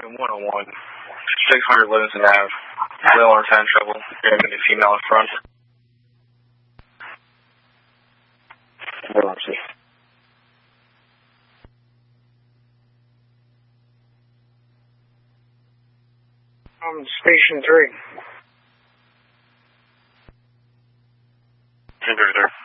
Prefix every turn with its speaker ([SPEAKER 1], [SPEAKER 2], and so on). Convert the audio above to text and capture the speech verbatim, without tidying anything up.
[SPEAKER 1] one oh one, six hundred Livingston Avenue. Male or ten trouble. You're going to female in front.
[SPEAKER 2] Um, Station three.
[SPEAKER 1] Ginger, there.